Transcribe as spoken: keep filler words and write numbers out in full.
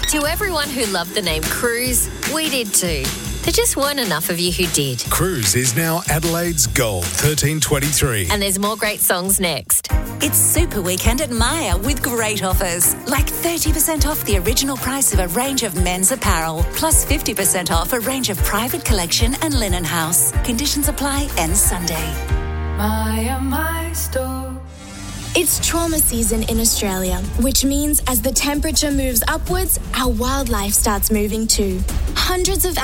To everyone who loved the name Cruise, we did too. There just weren't enough of you who did. Cruise is now Adelaide's Gold thirteen twenty-three. And there's more great songs next. It's Super Weekend at Myer with great offers, like thirty percent off the original price of a range of men's apparel, plus fifty percent off a range of private collection and linen house. Conditions apply, ends Sunday. Myer, my store. It's trauma season in Australia, which means as the temperature moves upwards, our wildlife starts moving too. Hundreds of